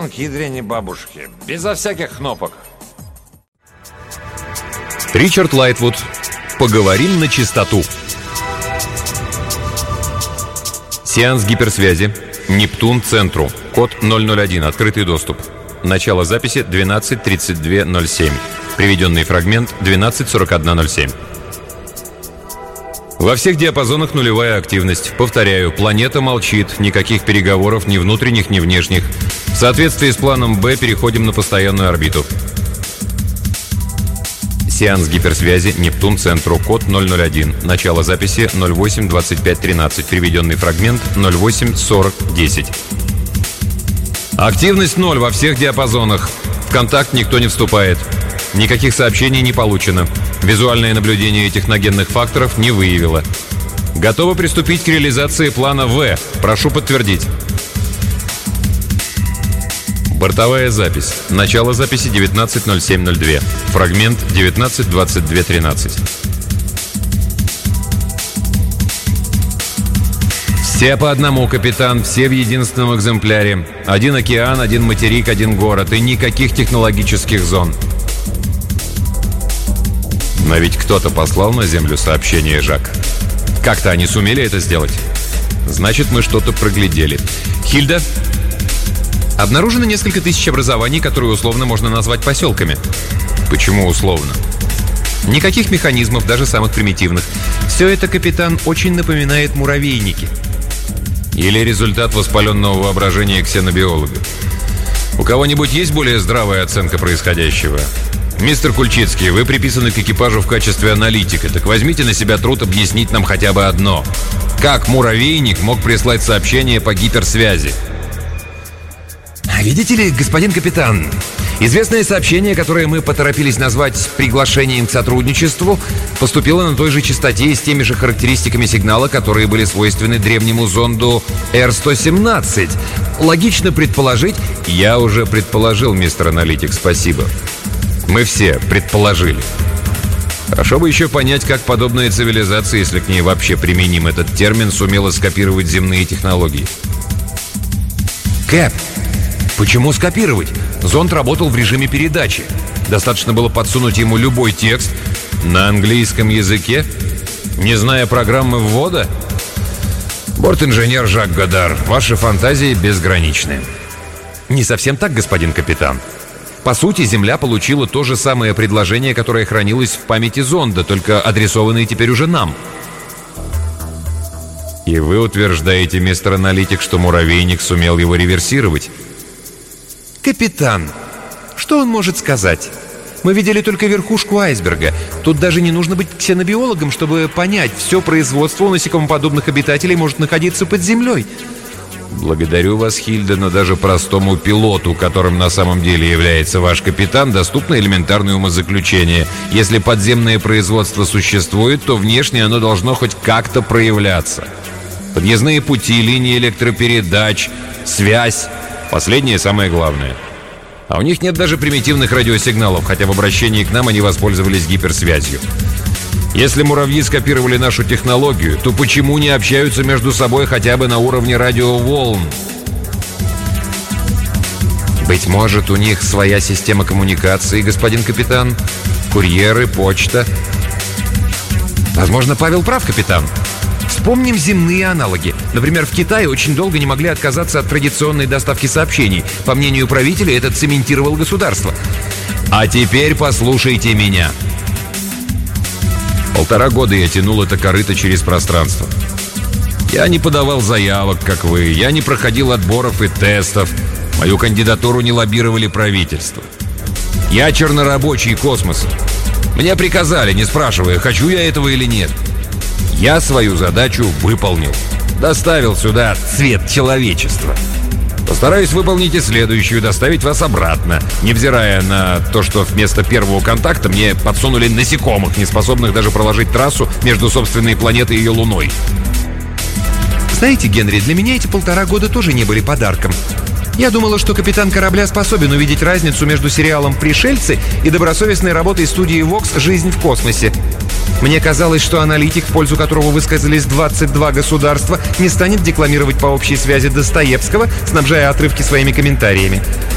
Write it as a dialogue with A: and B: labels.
A: к ядрене бабушки. Безо всяких кнопок.
B: Ричард Лайтвуд. Поговорим на чистоту. Сеанс гиперсвязи. Нептун Центру. Код 001. Открытый доступ. Начало записи 12:32:07. Приведенный фрагмент 12:41:07. Во всех диапазонах нулевая активность. Повторяю, планета молчит. Никаких переговоров, ни внутренних, ни внешних. В соответствии с планом Б переходим на постоянную орбиту. Сеанс гиперсвязи Нептун Центру. Код 001. Начало записи 08:25:13. Приведенный фрагмент 08:40:10. Активность 0 во всех диапазонах. В контакт никто не вступает. Никаких сообщений не получено. Визуальное наблюдение техногенных факторов не выявило. Готовы приступить к реализации плана В. Прошу подтвердить. Бортовая запись. Начало записи 19:07:02. Фрагмент 19:22:13. Все по одному, капитан, все в единственном экземпляре. Один океан, один материк, один город. И никаких технологических зон. Но ведь кто-то послал на Землю сообщение, Жак. Как-то они сумели это сделать? Значит, мы что-то проглядели. Хильда? Обнаружено несколько тысяч образований, которые условно можно назвать поселками. Почему условно? Никаких механизмов, даже самых примитивных. Все это, капитан, очень напоминает муравейники. Или результат воспаленного воображения ксенобиолога. У кого-нибудь есть более здравая оценка происходящего? Мистер Кульчицкий, вы приписаны к экипажу в качестве аналитика. Так возьмите на себя труд объяснить нам хотя бы одно. Как муравейник мог прислать сообщение по гиперсвязи?
C: Видите ли, господин капитан, известное сообщение, которое мы поторопились назвать приглашением к сотрудничеству, поступило на той же частоте и с теми же характеристиками сигнала, которые были свойственны древнему зонду R-117. Логично предположить...
B: Я уже предположил, мистер аналитик, спасибо. Мы все предположили. Хорошо бы еще понять, как подобная цивилизация, если к ней вообще применим этот термин, сумела скопировать земные технологии.
C: Кэп, почему скопировать? Зонд работал в режиме передачи. Достаточно было подсунуть ему любой текст.
B: На английском языке? Не зная программы ввода?
C: Борт-инженер Жак Годар, ваши фантазии безграничны.
B: Не совсем так, господин капитан. По сути, Земля получила то же самое предложение, которое хранилось в памяти зонда, только адресованное теперь уже нам. И вы утверждаете, мистер аналитик, что муравейник сумел его реверсировать?
C: Капитан, что он может сказать? Мы видели только верхушку айсберга. Тут даже не нужно быть ксенобиологом, чтобы понять, все производство у насекомоподобных обитателей может находиться под землей.
B: Благодарю вас, Хильда, но даже простому пилоту, которым на самом деле является ваш капитан, доступно элементарное умозаключение. Если подземное производство существует, то внешне оно должно хоть как-то проявляться. Подъездные пути, линии электропередач, связь. Последнее самое главное. А у них нет даже примитивных радиосигналов, хотя в обращении к нам они воспользовались гиперсвязью. Если муравьи скопировали нашу технологию, то почему не общаются между собой хотя бы на уровне радиоволн?
C: Быть может, у них своя система коммуникации, господин капитан? Курьеры, почта? Возможно, Павел прав, капитан. Вспомним земные аналоги. Например, в Китае очень долго не могли отказаться от традиционной доставки сообщений. По мнению правителя, это цементировало государство.
B: А теперь послушайте меня. 1,5 года я тянул это корыто через пространство. Я не подавал заявок, как вы. Я не проходил отборов и тестов. Мою кандидатуру не лоббировали правительство. Я чернорабочий космоса. Мне приказали, не спрашивая, хочу я этого или нет. Я свою задачу выполнил. Доставил сюда цвет человечества. Постараюсь выполнить и следующую, доставить вас обратно, невзирая на то, что вместо первого контакта мне подсунули насекомых, не способных даже проложить трассу между собственной планетой и ее Луной.
C: Знаете, Генри, для меня эти 1,5 года тоже не были подарком. Я думала, что капитан корабля способен увидеть разницу между сериалом «Пришельцы» и добросовестной работой студии Vox «Жизнь в космосе». Мне казалось, что аналитик, в пользу которого высказались 22 государства, не станет декламировать по общей связи Достоевского, снабжая отрывки своими комментариями.